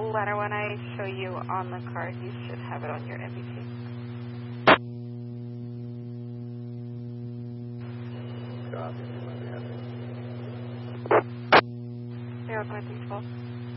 letter when I show you on the card. You should have it on your MVP. 02312.